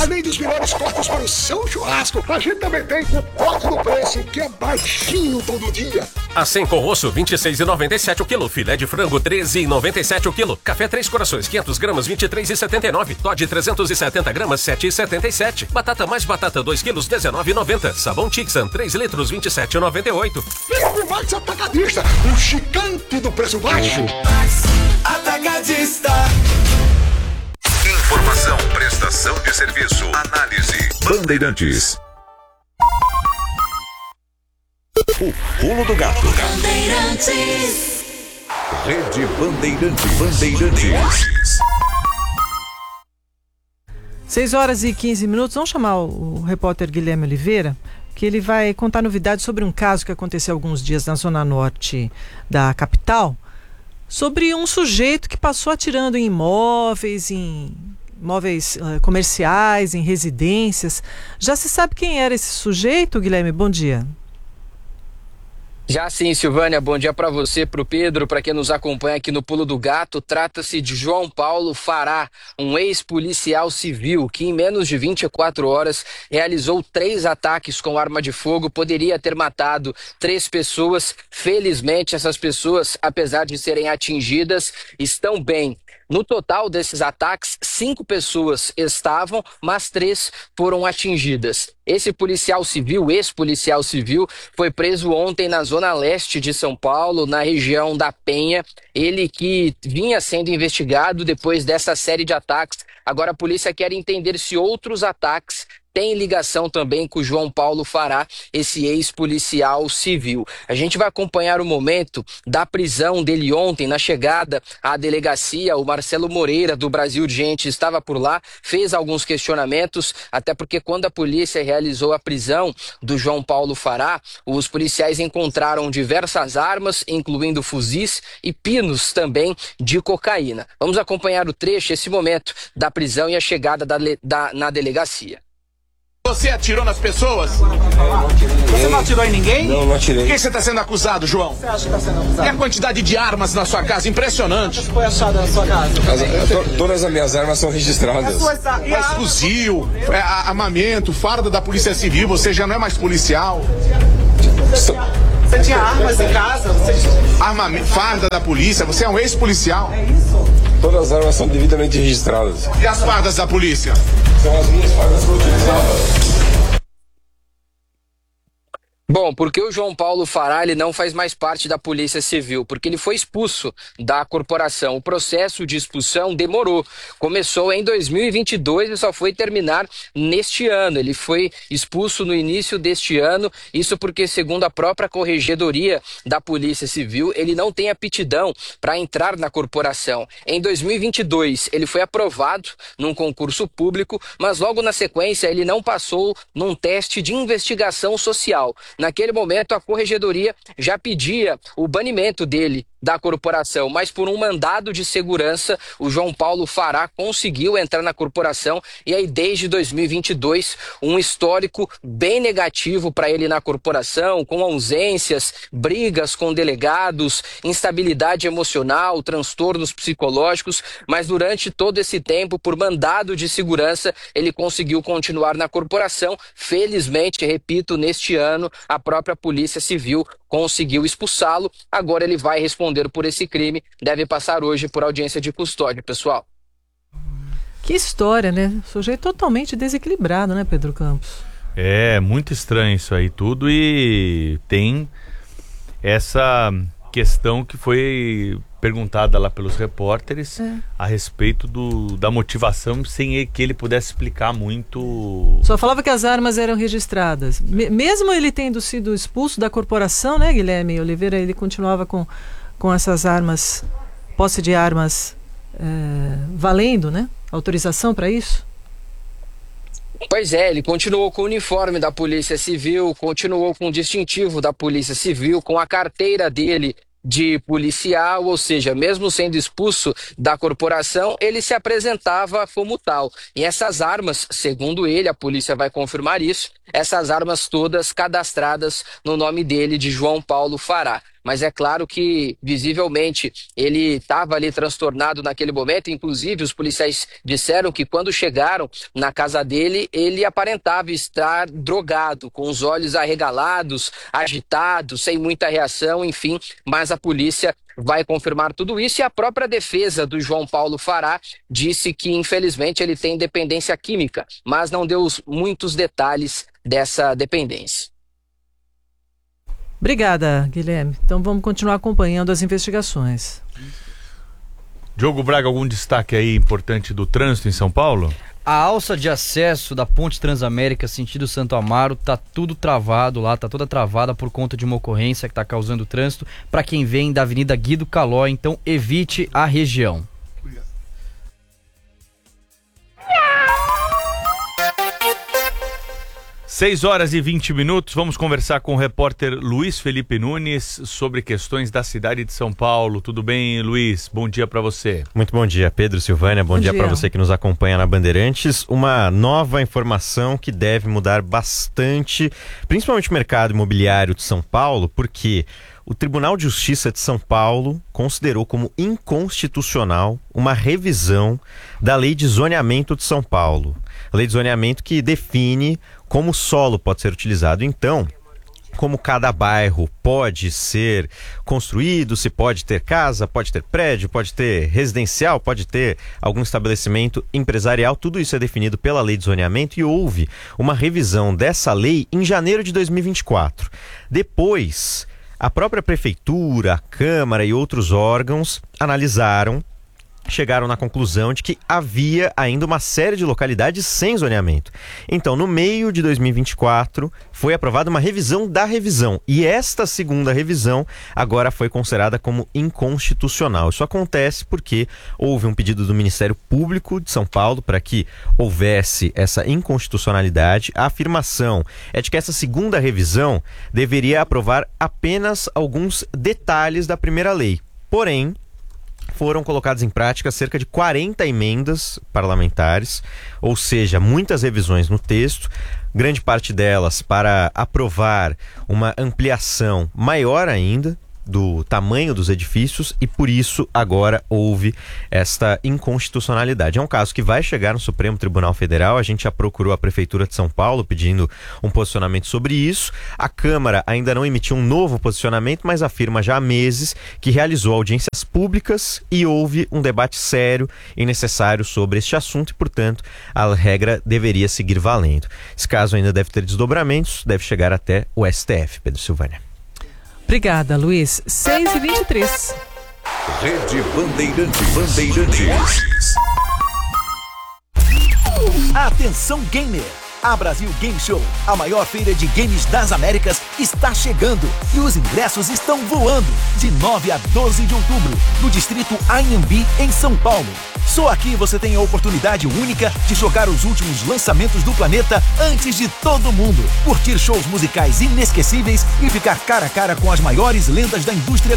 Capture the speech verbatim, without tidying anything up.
Além dos melhores cortes para o seu churrasco, a gente também tem o corte do preço, que é baixinho todo dia. Assim com osso, vinte e seis reais e noventa e sete centavos o quilo. Filé de frango, treze reais e noventa e sete centavos o quilo. Café Três Corações, quinhentas gramas, vinte e três reais e setenta e nove centavos. Toddy, trezentas e setenta gramas, sete reais e setenta e sete centavos. Batata mais batata, dois quilos, dezenove reais e noventa centavos. Sabão Tixan, três litros, vinte e sete reais e noventa e oito centavos. Vem mais atacadista, o gigante do preço baixo. Atacadista. Informação, prestação de serviço, análise. Bandeirantes. O pulo do gato. Bandeirantes. Rede Bandeirantes. Bandeirantes. seis horas e quinze minutos. Vamos chamar o, o repórter Guilherme Oliveira, que ele vai contar novidades sobre um caso que aconteceu há alguns dias na zona norte da capital, sobre um sujeito que passou atirando em imóveis, em imóveis uh, comerciais, em residências. Já se sabe quem era esse sujeito, Guilherme? Bom dia. Já sim, Silvânia, bom dia para você, para o Pedro, para quem nos acompanha aqui no Pulo do Gato. Trata-se de João Paulo Fará, um ex-policial civil que em menos de vinte e quatro horas realizou três ataques com arma de fogo, poderia ter matado três pessoas. Felizmente, essas pessoas, apesar de serem atingidas, estão bem. No total desses ataques, cinco pessoas estavam, mas três foram atingidas. Esse policial civil, ex-policial civil, foi preso ontem na zona leste de São Paulo, na região da Penha. Ele que vinha sendo investigado depois dessa série de ataques. Agora a polícia quer entender se outros ataques tem ligação também com o João Paulo Fará, esse ex-policial civil. A gente vai acompanhar o momento da prisão dele ontem, na chegada à delegacia. O Marcelo Moreira, do Brasil Urgente, estava por lá, fez alguns questionamentos, até porque quando a polícia realizou a prisão do João Paulo Fará, os policiais encontraram diversas armas, incluindo fuzis e pinos também de cocaína. Vamos acompanhar o trecho, esse momento da prisão e a chegada da, da, na delegacia. Você atirou nas pessoas? Você não atirou em ninguém? Não, não atirei. Quem você está sendo acusado, João? Você acha que está sendo acusado? E a quantidade de armas na sua casa? Impressionante. Quantas foi achada na sua casa? As, to, todas as minhas armas são registradas. Mas fuzil, é, armamento, farda da Polícia Civil, você já não é mais policial. Você, você tinha armas em casa? Você... Armamento, farda da polícia, você é um ex-policial. É isso? Todas as armas são devidamente registradas. E as fardas da polícia? São as minhas fardas que eu utilizava. Bom, porque o João Paulo Fará ele não faz mais parte da Polícia Civil, porque ele foi expulso da corporação. O processo de expulsão demorou. Começou em dois mil e vinte e dois e só foi terminar neste ano. Ele foi expulso no início deste ano, isso porque, segundo a própria Corregedoria da Polícia Civil, ele não tem aptidão para entrar na corporação. Em dois mil e vinte e dois, ele foi aprovado num concurso público, mas logo na sequência ele não passou num teste de investigação social. Naquele momento, a Corregedoria já pedia o banimento dele da corporação, mas por um mandado de segurança, o João Paulo Fará conseguiu entrar na corporação e aí desde dois mil e vinte e dois, um histórico bem negativo para ele na corporação, com ausências, brigas com delegados, instabilidade emocional, transtornos psicológicos, mas durante todo esse tempo, por mandado de segurança, ele conseguiu continuar na corporação. Felizmente, repito, neste ano, a própria Polícia Civil conseguiu expulsá-lo. Agora ele vai responder por esse crime, deve passar hoje por audiência de custódia, pessoal. Que história, né? Sujeito totalmente desequilibrado, né, Pedro Campos? É, muito estranho isso aí tudo, e tem essa questão que foi perguntada lá pelos repórteres é. a respeito do, da motivação, sem que ele pudesse explicar muito. Só falava que as armas eram registradas. Me, mesmo ele tendo sido expulso da corporação, né, Guilherme Oliveira, ele continuava com, com essas armas, posse de armas é, valendo, né? Autorização para isso? Pois é, ele continuou com o uniforme da Polícia Civil, continuou com o distintivo da Polícia Civil, com a carteira dele de policial, ou seja, mesmo sendo expulso da corporação, ele se apresentava como tal. E essas armas, segundo ele, a polícia vai confirmar isso, essas armas todas cadastradas no nome dele, de João Paulo Fará. mas é claro que visivelmente ele estava ali transtornado naquele momento. Inclusive os policiais disseram que quando chegaram na casa dele, ele aparentava estar drogado, com os olhos arregalados, agitado, sem muita reação, enfim, mas a polícia vai confirmar tudo isso. E a própria defesa do João Paulo Fará disse que infelizmente ele tem dependência química, mas não deu muitos detalhes dessa dependência. Obrigada, Guilherme. Então vamos continuar acompanhando as investigações. Diogo Braga, algum destaque aí importante do trânsito em São Paulo? A alça de acesso da Ponte Transamérica sentido Santo Amaro tá tudo travado lá, tá toda travada por conta de uma ocorrência que tá causando trânsito para quem vem da Avenida Guido Calói, então evite a região. seis horas e vinte minutos, vamos conversar com o repórter Luiz Felipe Nunes sobre questões da cidade de São Paulo. Tudo bem, Luiz? Bom dia para você. Muito bom dia, Pedro, Silvânia. Bom, bom dia, dia. para você que nos acompanha na Bandeirantes. Uma nova informação que deve mudar bastante, principalmente o mercado imobiliário de São Paulo, porque o Tribunal de Justiça de São Paulo considerou como inconstitucional uma revisão da Lei de Zoneamento de São Paulo. A Lei de Zoneamento que define como o solo pode ser utilizado. Então, como cada bairro pode ser construído, se pode ter casa, pode ter prédio, pode ter residencial, pode ter algum estabelecimento empresarial, tudo isso é definido pela Lei de Zoneamento e houve uma revisão dessa lei em janeiro de dois mil e vinte e quatro. Depois, a própria Prefeitura, a Câmara e outros órgãos analisaram, chegaram na conclusão de que havia ainda uma série de localidades sem zoneamento. Então, no meio de dois mil e vinte e quatro, foi aprovada uma revisão da revisão. E esta segunda revisão agora foi considerada como inconstitucional. Isso acontece porque houve um pedido do Ministério Público de São Paulo para que houvesse essa inconstitucionalidade. A afirmação é de que essa segunda revisão deveria aprovar apenas alguns detalhes da primeira lei. Porém, foram colocadas em prática cerca de quarenta emendas parlamentares, ou seja, muitas revisões no texto, grande parte delas para aprovar uma ampliação maior ainda do tamanho dos edifícios e por isso agora houve esta inconstitucionalidade. É um caso que vai chegar no Supremo Tribunal Federal. A gente já procurou a Prefeitura de São Paulo pedindo um posicionamento sobre isso. A Câmara ainda não emitiu um novo posicionamento, mas afirma já há meses que realizou audiências públicas e houve um debate sério e necessário sobre este assunto e, portanto, a regra deveria seguir valendo. Esse caso ainda deve ter desdobramentos, deve chegar até o S T F, Pedro Silvânia. Obrigada, Luiz. seis e vinte e três. Rede Bandeirantes. Bandeirantes. Atenção, gamer! A Brasil Game Show, a maior feira de games das Américas, está chegando e os ingressos estão voando. De nove a doze de outubro, no distrito Anhembi, em São Paulo. Só aqui você tem a oportunidade única de jogar os últimos lançamentos do planeta antes de todo mundo. Curtir shows musicais inesquecíveis e ficar cara a cara com as maiores lendas da indústria